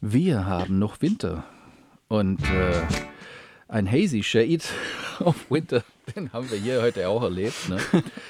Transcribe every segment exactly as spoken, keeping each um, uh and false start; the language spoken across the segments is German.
Wir haben noch Winter und äh, ein Hazy Shade of Winter, den haben wir hier heute auch erlebt. Ne?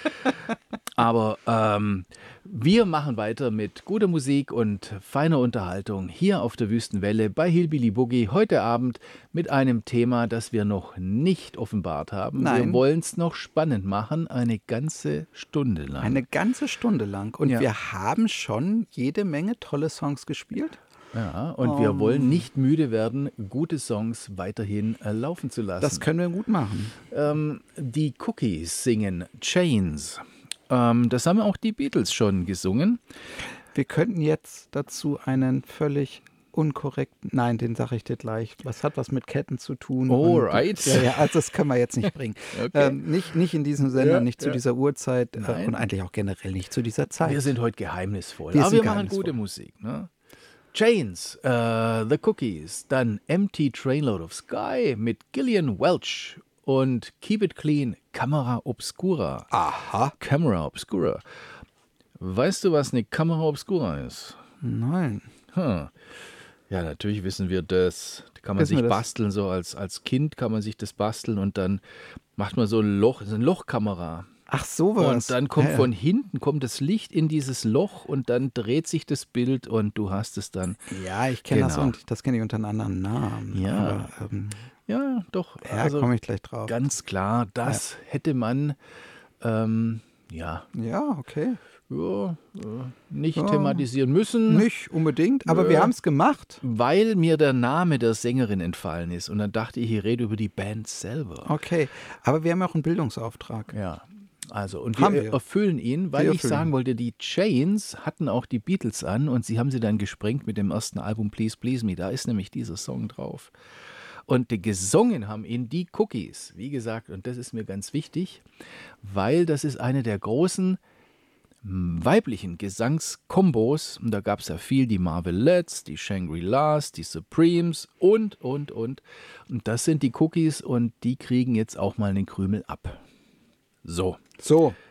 Aber ähm, wir machen weiter mit guter Musik und feiner Unterhaltung hier auf der Wüstenwelle bei Hillbilly Boogie. Heute Abend mit einem Thema, das wir noch nicht offenbart haben. Nein. Wir wollen es noch spannend machen, eine ganze Stunde lang. Eine ganze Stunde lang. Und Ja. wir haben schon jede Menge tolle Songs gespielt. Ja, und wir wollen nicht müde werden, gute Songs weiterhin äh, laufen zu lassen. Das können wir gut machen. Ähm, die Cookies singen Chains. Ähm, das haben auch die Beatles schon gesungen. Wir könnten jetzt dazu einen völlig unkorrekten, nein, den sage ich dir gleich. Was hat was mit Ketten zu tun? Alright. Und, ja, ja, also das können wir jetzt nicht bringen. Okay. ähm, nicht, nicht in diesem Sender, Ja, nicht zu ja. dieser Uhrzeit äh, Nein. und eigentlich auch generell nicht zu dieser Zeit. Wir sind heute geheimnisvoll, Wir aber sind wir machen geheimnisvoll. gute Musik. Ne? Chains, äh, The Cookies, dann Empty Trainload of Sky mit Gillian Welch und Keep It Clean, Camera Obscura. Aha. Camera Obscura. Weißt du, was eine Camera Obscura ist? Nein. Hm. Ja, natürlich wissen wir das. Da kann man Wissen sich wir das? basteln, so als, als Kind kann man sich das basteln und dann macht man so ein Loch, so eine Lochkamera. Ach, sowas. Und dann kommt ja, ja. von hinten kommt das Licht in dieses Loch und dann dreht sich das Bild und du hast es dann. Ja, ich kenne das Genau. und das kenne ich unter einem anderen Namen. Ja. Aber, ähm, Ja, doch. ja, also komme ich gleich drauf. ganz klar, das hätte man ähm, ja, Ja, okay. ja, äh, nicht Ja. thematisieren müssen. Nicht unbedingt, aber Ja. wir haben es gemacht. Weil mir der Name der Sängerin entfallen ist. Und dann dachte ich, ich rede über die Band selber. Okay, aber wir haben ja auch einen Bildungsauftrag. Ja, also und Haben wir, wir. erfüllen ihn, weil Wir ich erfüllen sagen ihn. wollte, die Chains hatten auch die Beatles an und sie haben sie dann gesprengt mit dem ersten Album Please Please Me. Da ist nämlich dieser Song drauf. Und die gesungen haben ihn die Cookies, wie gesagt, und das ist mir ganz wichtig, weil das ist eine der großen m, weiblichen Gesangskombos. Und da gab es ja viel, die Marvelettes, die Shangri-Las, die Supremes und, und, und. Und das sind die Cookies und die kriegen jetzt auch mal einen Krümel ab. So, So,